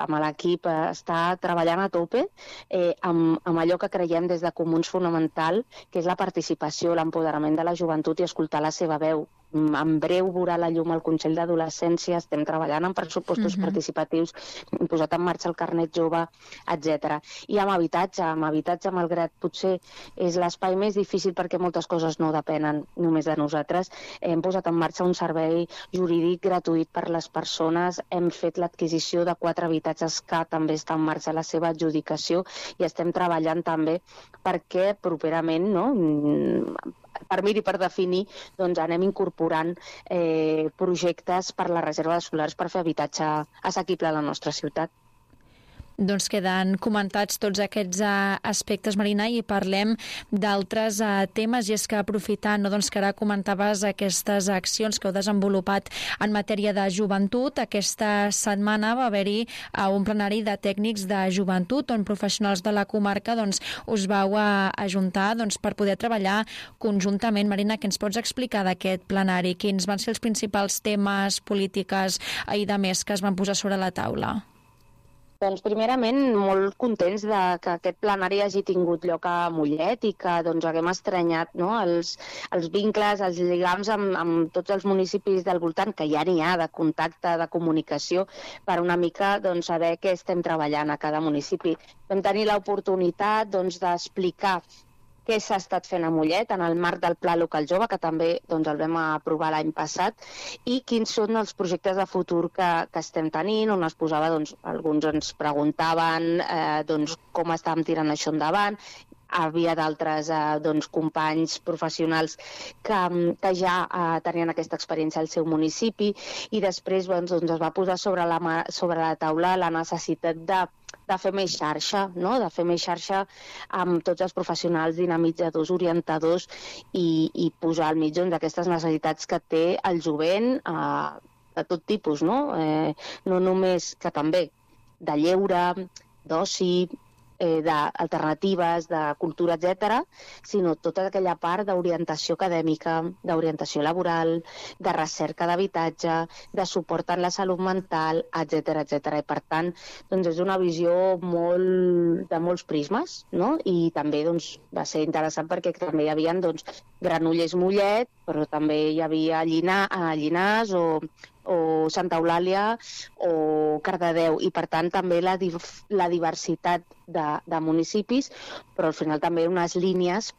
amb l'equip està treballant a tope amb allò que creiem des de Comuns fonamental, que és la participació, l'empoderament de la joventut i escoltar la seva veu. En breu veurà la llum al Consell d'Adolescència, estem treballant en pressupostos participatius, hem posat en marxa el carnet jove, etc. I amb habitatge, malgrat potser és l'espai més difícil perquè moltes coses no depenen només de nosaltres, hem posat en marxa un servei jurídic gratuït per a les persones, hem fet l'adquisició de 4 habitatges que també està en marxa la seva adjudicació i estem treballant també perquè properament, per mir i per definir, doncs anem incorporant projectes per la reserva de solars per fer habitatge assequible a la nostra ciutat. Doncs queden comentats tots aquests aspectes, Marina, i parlem d'altres temes, i és que aprofitant que ara comentaves aquestes accions que heu desenvolupat en matèria de joventut, aquesta setmana va haver-hi un plenari de tècnics de joventut on professionals de la comarca us vau ajuntar per poder treballar conjuntament. Marina, què ens pots explicar d'aquest plenari? Quins van ser els principals temes, polítiques i de més que es van posar sobre la taula? Doncs primerament molt contents que aquest plenari hagi tingut lloc a Mollet i que haguem estranyat els vincles, els lligams amb tots els municipis del voltant, que ja n'hi ha de contacte, de comunicació, per una mica saber què estem treballant a cada municipi. Vam tenir l'oportunitat d'explicar què s'ha estat fent a Mollet en el marc del Pla Local Jove, que també el vam aprovar l'any passat, i quins són els projectes de futur que estem tenint, on es posava, alguns ens preguntaven com estàvem tirant això endavant. Havia d'altres companys professionals que ja tenien aquesta experiència al seu municipi, i després es va posar sobre la taula la necessitat de fer més xarxa, de fer més xarxa amb tots els professionals, dinamitzadors, orientadors, i posar al mig d'aquestes necessitats que té el jovent de tot tipus, no només, que també, de lleure, d'oci, d'alternatives, de cultura, etc., sinó tota aquella part d'orientació acadèmica, d'orientació laboral, de recerca d'habitatge, de suport en la salut mental, etc. I per tant, és una visió de molts prismes, i també va ser interessant perquè també hi havia Granollers, Mollet, però també hi havia Llinars o Santa Eulàlia o Cardedeu, i per tant també la diversitat de municipis, però al final també unes línies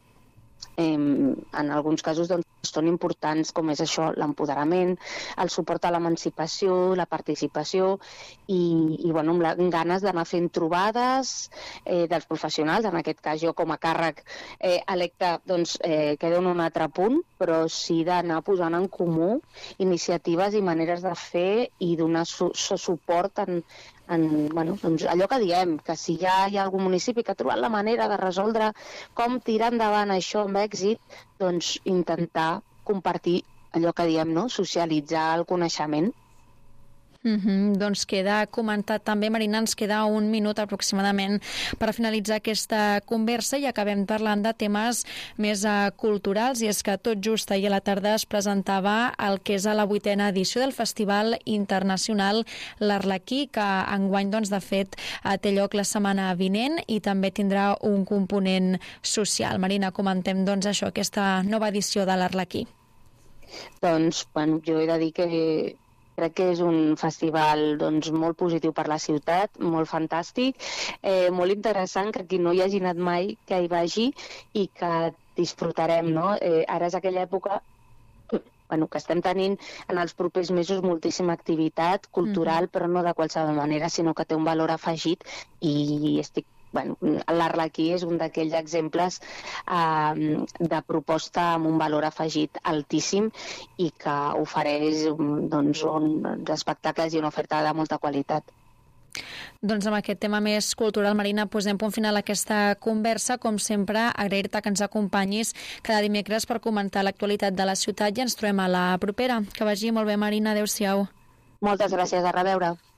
en alguns casos són importants, com és això, l'empoderament, el suport a l'emancipació, la participació, i amb ganes d'anar fent trobades dels professionals. En aquest cas jo com a càrrec electe quedo en un altre punt, però sí d'anar posant en comú iniciatives i maneres de fer i donar suport en allò que diem, que si ja hi ha algun municipi que ha trobat la manera de resoldre com tirar endavant això amb èxit, intentar compartir allò que diem, socialitzar el coneixement. Doncs queda comentat també, Marina, ens queda un minut aproximadament per finalitzar aquesta conversa i acabem parlant de temes més culturals, i és que tot just ahir a la tarda es presentava el que és a la 8ª edició del Festival Internacional L'Arlequí, que enguany, de fet, té lloc la setmana vinent i també tindrà un component social. Marina, comentem això, aquesta nova edició de l'Arlequí. Jo he de dir que crec que és un festival molt positiu per la ciutat, molt fantàstic, molt interessant, que qui no hi hagi anat mai que hi vagi i que disfrutarem, Ara és aquella època que estem tenint en els propers mesos moltíssima activitat cultural, però no de qualsevol manera, sinó que té un valor afegit, i l'Arlequí és un d'aquells exemples de proposta amb un valor afegit altíssim i que ofereix uns espectacles i una oferta de molta qualitat. Doncs amb aquest tema més cultural, Marina, posem punt final a aquesta conversa. Com sempre, agrair-te que ens acompanyis cada dimecres per comentar l'actualitat de la ciutat, i ens trobem a la propera. Que vagi molt bé, Marina. Adéu-siau. Moltes gràcies, a reveure.